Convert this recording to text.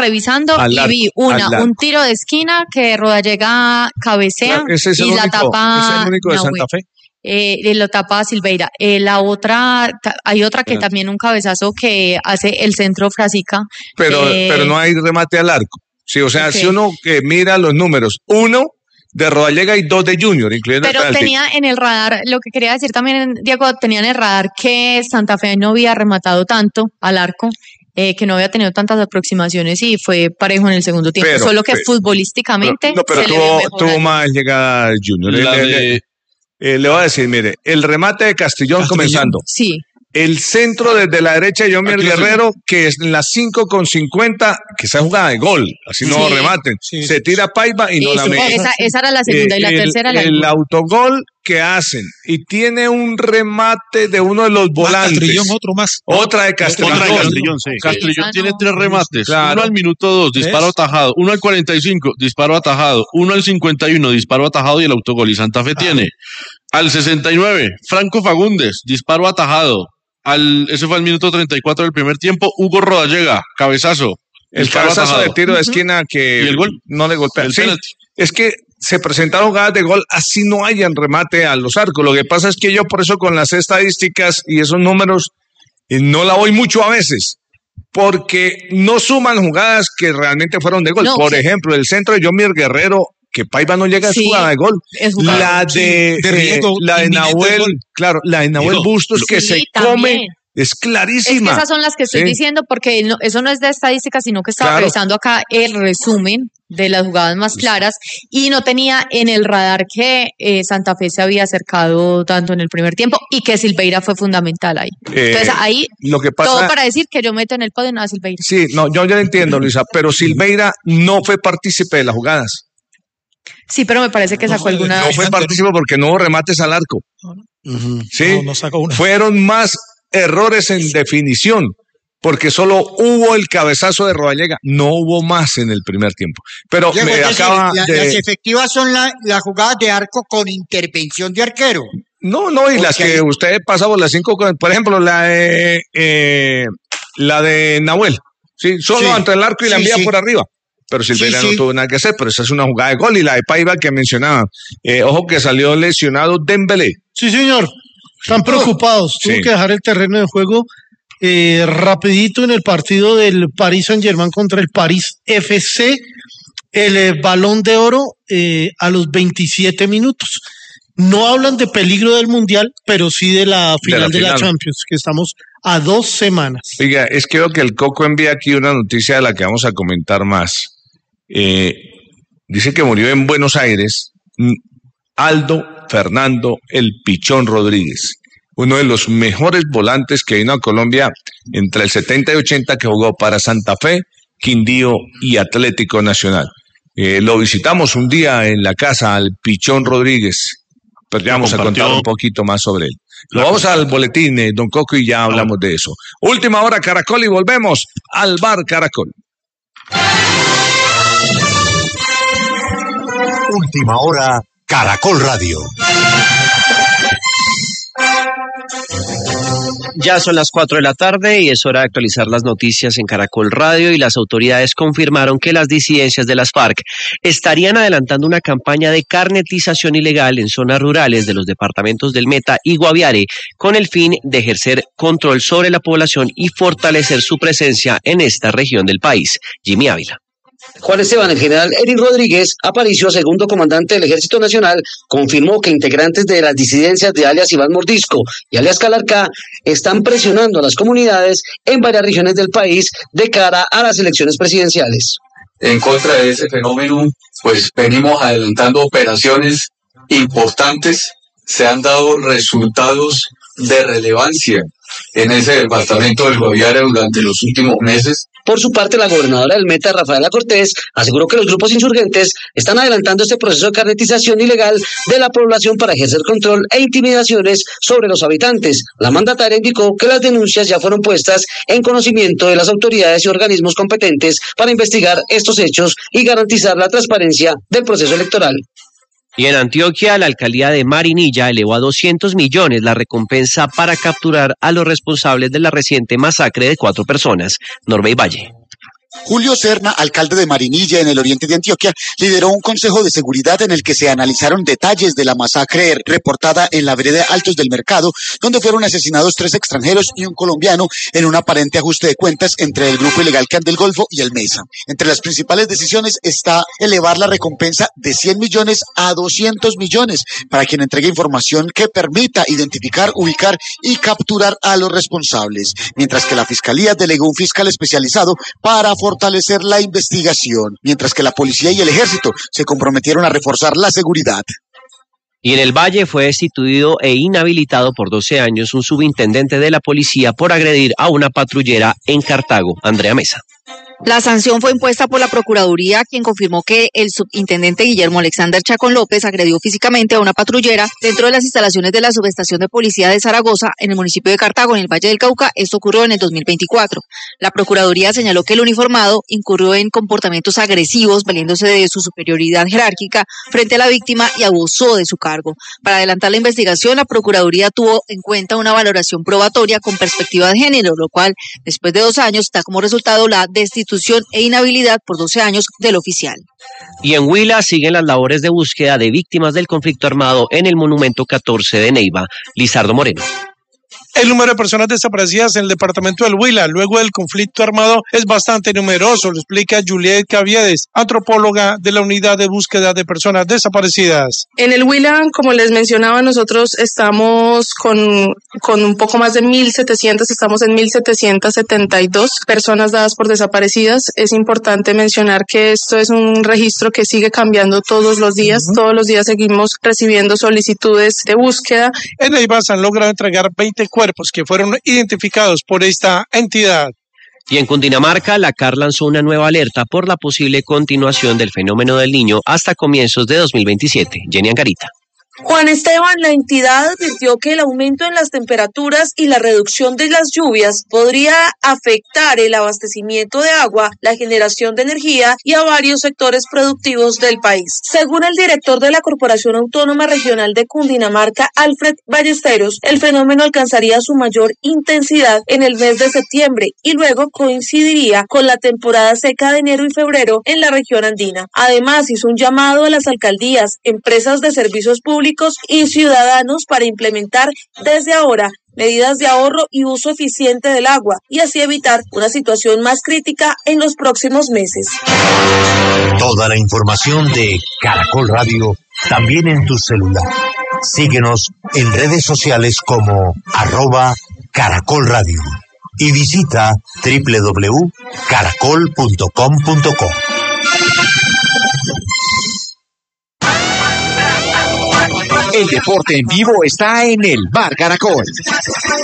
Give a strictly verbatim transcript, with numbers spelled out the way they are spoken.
revisando al y arco, vi una, un tiro de esquina que Rodallega cabecea claro, ese es el y único, la tapa. ese es el único de Nahuel. Santa Fe. Eh, lo tapa Silveira. Eh, la otra, ta, hay otra que también un cabezazo que hace el centro Frasica. Pero, eh, pero no hay remate al arco. Sí, o sea, okay. si uno eh, mira los números, uno de Rodallega y dos de Junior, incluyendo Pero el tenía en el radar, lo que quería decir también, Diego, tenía en el radar que Santa Fe no había rematado tanto al arco. Eh, que no había tenido tantas aproximaciones y fue parejo en el segundo tiempo, pero, solo que pero, futbolísticamente pero, no, pero se tuvo, le vio mejor tuvo más llegada Junior. La le, de... le, eh, le voy a decir, mire, el remate de Castrillón, Castrillón comenzando. Sí. El centro desde la derecha de Yomier Guerrero, que es en las cinco con cincuenta, que esa jugada de gol, así no sí, rematen. Sí, se tira Paiva y no la mete. Esa, esa era la segunda eh, y la el, tercera la El autogol que hacen y tiene un remate de uno de los volantes. Castrillón, otro más. Otra de Castrillón. Otra de Castrillón, sí. Castrillón sí, tiene no. tres remates. Claro. Uno al minuto dos, disparo ¿ves? Atajado. Uno al cuarenta y cinco, disparo atajado. Uno al cincuenta y uno, disparo atajado y el autogol. Y Santa Fe ah. tiene al sesenta y nueve, Franco Fagundes, disparo atajado. Al, ese fue al minuto treinta y cuatro del primer tiempo. Hugo Rodallega, cabezazo. El cabezazo atajado. De tiro de esquina que ¿y el gol? No le golpea. El sí, penalti. Es que se presentaron jugadas de gol, así no hayan remate a los arcos. Lo que pasa es que yo por eso con las estadísticas y esos números eh, no la voy mucho a veces, porque no suman jugadas que realmente fueron de gol. No, por sí. ejemplo, el centro de Yomier Guerrero, que Paiva no llega a sí, jugada de gol. La de, sí, de, riesgo, eh, la de Nahuel, claro, la de Nahuel Digo, Bustos que sí, se también. Come. Es clarísima. Es que esas son las que estoy sí. diciendo, porque no, eso no es de estadística, sino que estaba claro. revisando acá el resumen de las jugadas más claras y no tenía en el radar que eh, Santa Fe se había acercado tanto en el primer tiempo y que Silveira fue fundamental ahí. Eh, Entonces ahí lo que pasa, todo para decir que yo meto en el podio a Silveira. Sí, no, yo ya lo entiendo, Luisa, pero Silveira no fue partícipe de las jugadas. Sí, pero me parece que sacó no, alguna... No fue partícipe porque no hubo remates al arco. Uh-huh. Sí, no, no sacó una. Fueron más errores en definición, porque solo hubo el cabezazo de Rodallega, no hubo más en el primer tiempo. Pero Diego, me decir, acaba la, de... Las efectivas son las la jugadas de arco con intervención de arquero. No, no, y porque las que hay... usted pasa por las cinco, por ejemplo, la de, eh, la de Nahuel, ¿sí? Solo sí. ante el arco y sí, la envía sí. por arriba. Pero Silveira sí, sí. no tuvo nada que hacer, pero esa es una jugada de gol. Y la de Paiva que mencionaba, eh, ojo que salió lesionado Dembélé. Sí, señor. Están preocupados. Tuvo sí. que dejar el terreno de juego eh, rapidito en el partido del Paris Saint-Germain contra el París F C. El eh, Balón de Oro eh, a los veintisiete minutos. No hablan de peligro del Mundial, pero sí de la final de la, de la Champions, que estamos a dos semanas. Oiga, es que creo que el Coco envía aquí una noticia de la que vamos a comentar más. Eh, dice que murió en Buenos Aires Aldo Fernando El Pichón Rodríguez, uno de los mejores volantes que vino a Colombia entre el setenta y ochenta, que jugó para Santa Fe, Quindío y Atlético Nacional. Eh, lo visitamos un día en la casa al Pichón Rodríguez, pero ya vamos a contar un poquito más sobre él. Lo vamos al boletín, eh, don Coco, y ya hablamos de eso. Última hora Caracol y volvemos al Bar Caracol. Última hora Caracol Radio. Ya son las cuatro de la tarde y es hora de actualizar las noticias en Caracol Radio, y las autoridades confirmaron que las disidencias de las FARC estarían adelantando una campaña de carnetización ilegal en zonas rurales de los departamentos del Meta y Guaviare con el fin de ejercer control sobre la población y fortalecer su presencia en esta región del país. Jimmy Ávila. Juan Esteban, el general Eric Rodríguez Aparicio, segundo comandante del Ejército Nacional, confirmó que integrantes de las disidencias de alias Iván Mordisco y alias Calarcá están presionando a las comunidades en varias regiones del país de cara a las elecciones presidenciales. En contra de ese fenómeno, pues venimos adelantando operaciones importantes, se han dado resultados de relevancia en ese departamento del Guaviare durante los últimos meses. Por su parte, la gobernadora del Meta, Rafaela Cortés, aseguró que los grupos insurgentes están adelantando este proceso de carnetización ilegal de la población para ejercer control e intimidaciones sobre los habitantes. La mandataria indicó que las denuncias ya fueron puestas en conocimiento de las autoridades y organismos competentes para investigar estos hechos y garantizar la transparencia del proceso electoral. Y en Antioquia, la alcaldía de Marinilla elevó a doscientos millones la recompensa para capturar a los responsables de la reciente masacre de cuatro personas. Norbey Valle. Julio Serna, alcalde de Marinilla, en el oriente de Antioquia, lideró un consejo de seguridad en el que se analizaron detalles de la masacre reportada en la vereda Altos del Mercado, donde fueron asesinados tres extranjeros y un colombiano en un aparente ajuste de cuentas entre el grupo ilegal Clan del Golfo y el Mesa. Entre las principales decisiones está elevar la recompensa de cien millones a doscientos millones para quien entregue información que permita identificar, ubicar y capturar a los responsables, mientras que la Fiscalía delegó un fiscal especializado para fortalecer la investigación, mientras que la policía y el ejército se comprometieron a reforzar la seguridad. Y en el Valle fue destituido e inhabilitado por doce años un subintendente de la policía por agredir a una patrullera en Cartago. Andrea Mesa. La sanción fue impuesta por la Procuraduría, quien confirmó que el subintendente Guillermo Alexander Chacón López agredió físicamente a una patrullera dentro de las instalaciones de la subestación de policía de Zaragoza, en el municipio de Cartago, en el Valle del Cauca. Esto ocurrió en el dos mil veinticuatro. La Procuraduría señaló que el uniformado incurrió en comportamientos agresivos, valiéndose de su superioridad jerárquica frente a la víctima y abusó de su cargo. Para adelantar la investigación, la Procuraduría tuvo en cuenta una valoración probatoria con perspectiva de género, lo cual, después de dos años, da como resultado la destitución e inhabilidad por doce años del oficial. Y en Huila siguen las labores de búsqueda de víctimas del conflicto armado en el Monumento catorce de Neiva. Lizardo Moreno. El número de personas desaparecidas en el departamento del Huila luego del conflicto armado es bastante numeroso, lo explica Juliet Caviedes, antropóloga de la Unidad de Búsqueda de Personas Desaparecidas. En el Huila, como les mencionaba, nosotros estamos con, con un poco más de mil setecientos, estamos en mil setecientos setenta y dos personas dadas por desaparecidas. Es importante mencionar que esto es un registro que sigue cambiando todos los días, uh-huh. Todos los días seguimos recibiendo solicitudes de búsqueda. En Neiva se han logrado entregar veinte cuerpos que fueron identificados por esta entidad. Y en Cundinamarca, la C A R lanzó una nueva alerta por la posible continuación del fenómeno del Niño hasta comienzos de dos mil veintisiete. Jenny Angarita. Juan Esteban, la entidad advirtió que el aumento en las temperaturas y la reducción de las lluvias podría afectar el abastecimiento de agua, la generación de energía y a varios sectores productivos del país. Según el director de la Corporación Autónoma Regional de Cundinamarca, Alfred Ballesteros, el fenómeno alcanzaría su mayor intensidad en el mes de septiembre y luego coincidiría con la temporada seca de enero y febrero en la región andina. Además, hizo un llamado a las alcaldías, empresas de servicios públicos y ciudadanos para implementar desde ahora medidas de ahorro y uso eficiente del agua y así evitar una situación más crítica en los próximos meses. Toda la información de Caracol Radio también en tu celular. Síguenos en redes sociales como arroba Caracol Radio y visita doble u doble u doble u punto caracol punto com punto co. El deporte en vivo está en el Bar Caracol.